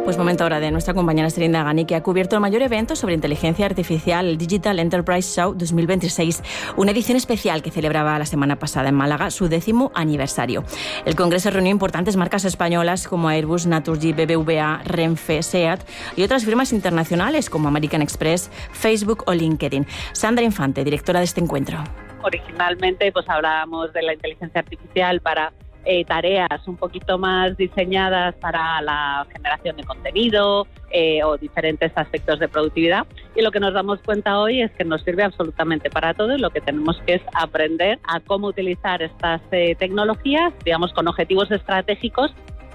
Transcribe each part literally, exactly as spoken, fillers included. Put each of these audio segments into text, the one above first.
Pues momento ahora de nuestra compañera Serinda Gani, que ha cubierto el mayor evento sobre inteligencia artificial, el Digital Enterprise Show dos mil veintiséis, una edición especial que celebraba la semana pasada en Málaga su décimo aniversario. El congreso reunió importantes marcas españolas como Airbus, Naturgy, B B V A, Renfe, SEAT y otras firmas internacionales como American Express, Facebook o LinkedIn. Sandra Infante, directora de este encuentro. Originalmente pues hablábamos de la inteligencia artificial para Eh, tareas un poquito más diseñadas para la generación de contenido eh, o diferentes aspectos de productividad, y lo que nos damos cuenta hoy es que nos sirve absolutamente para todo, y lo que tenemos que es aprender a cómo utilizar estas eh, tecnologías, digamos, con objetivos estratégicos.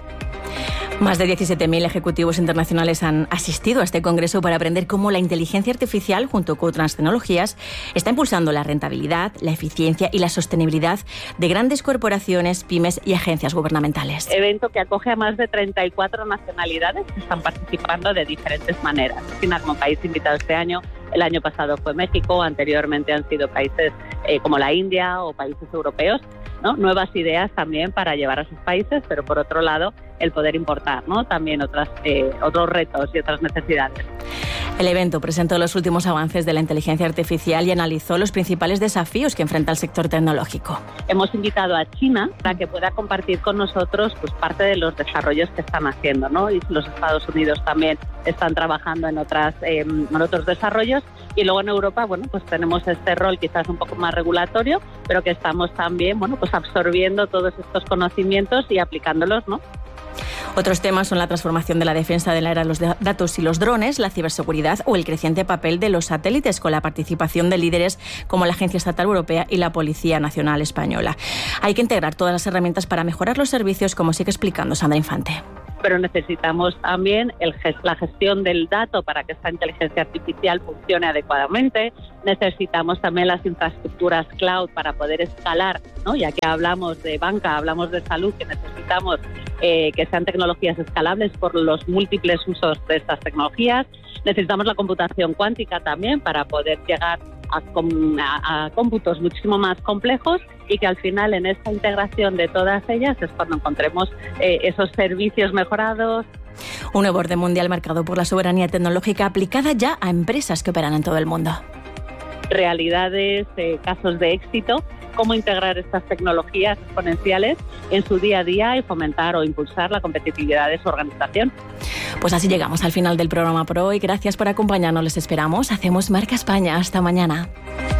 Más de diecisiete mil ejecutivos internacionales han asistido a este congreso para aprender cómo la inteligencia artificial, junto con otras tecnologías, está impulsando la rentabilidad, la eficiencia y la sostenibilidad de grandes corporaciones, pymes y agencias gubernamentales. Evento que acoge a más de treinta y cuatro nacionalidades que están participando de diferentes maneras. China como país invitado este año. El año pasado fue México, anteriormente han sido países eh, como la India o países europeos, ¿no? Nuevas ideas también para llevar a sus países, pero por otro lado el poder importar, ¿no? También otras, eh, otros retos y otras necesidades. El evento presentó los últimos avances de la inteligencia artificial y analizó los principales desafíos que enfrenta el sector tecnológico. Hemos invitado a China para que pueda compartir con nosotros pues, parte de los desarrollos que están haciendo, ¿no? Y los Estados Unidos también están trabajando en, otras, eh, en otros desarrollos. Y luego en Europa, bueno, pues tenemos este rol quizás un poco más regulatorio, pero que estamos también, bueno, pues absorbiendo todos estos conocimientos y aplicándolos, ¿no? Otros temas son la transformación de la defensa de la era de los datos y los drones, la ciberseguridad o el creciente papel de los satélites, con la participación de líderes como la Agencia Estatal Europea y la Policía Nacional Española. Hay que integrar todas las herramientas para mejorar los servicios, como sigue explicando Sandra Infante. Pero necesitamos también el, la gestión del dato para que esta inteligencia artificial funcione adecuadamente. Necesitamos también las infraestructuras cloud para poder escalar, ¿no? Ya que hablamos de banca, hablamos de salud, que necesitamos eh, que sean tecnologías escalables por los múltiples usos de estas tecnologías. Necesitamos la computación cuántica también para poder llegar a, a, a cómputos muchísimo más complejos, y que al final en esta integración de todas ellas es cuando encontremos eh, esos servicios mejorados. Un nuevo orden mundial marcado por la soberanía tecnológica aplicada ya a empresas que operan en todo el mundo. Realidades, eh, casos de éxito, cómo integrar estas tecnologías exponenciales en su día a día y fomentar o impulsar la competitividad de su organización. Pues así llegamos al final del programa por hoy. Gracias por acompañarnos, les esperamos. Hacemos Marca España. Hasta mañana.